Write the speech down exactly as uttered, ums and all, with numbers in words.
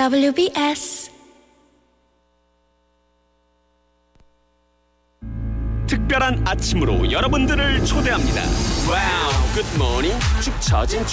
더블유비에스 특별한 아침으로 여러분들을 초대합니다. 와우, 굿모닝 축 처진